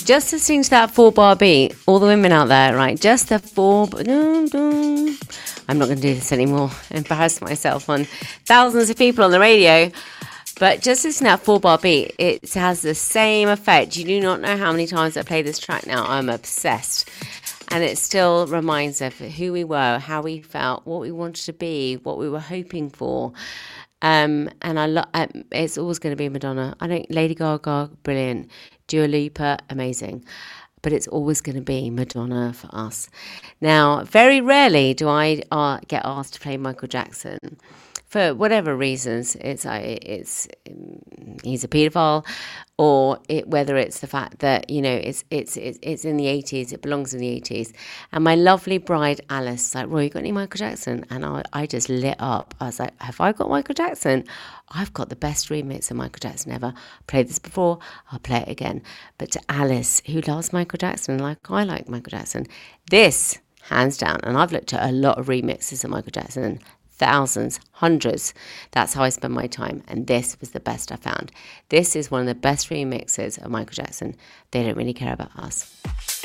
Just listening to that 4-bar beat, all the women out there, right? Just the 4. I'm not going to do this anymore. Embarrass myself on thousands of people on the radio. But just listening to that 4-bar beat, it has the same effect. You do not know how many times I play this track now. I'm obsessed. And it still reminds us of who we were, how we felt, what we wanted to be, what we were hoping for. And it's always going to be Madonna. Lady Gaga, brilliant. Dua Lipa, amazing. But it's always going to be Madonna for us. Now, very rarely do I get asked to play Michael Jackson. For whatever reasons, he's a paedophile, or whether it's the fact that, you know, it's in the 80s, it belongs in the 80s. And my lovely bride Alice was like, Roy, you got any Michael Jackson? And I just lit up. I was like, have I got Michael Jackson? I've got the best remix of Michael Jackson ever. Played this before, I'll play it again. But to Alice, who loves Michael Jackson, like I like Michael Jackson, this, hands down, and I've looked at a lot of remixes of Michael Jackson, thousands, hundreds. That's how I spend my time. And this was the best I found. This is one of the best remixes of Michael Jackson. They don't really care about us.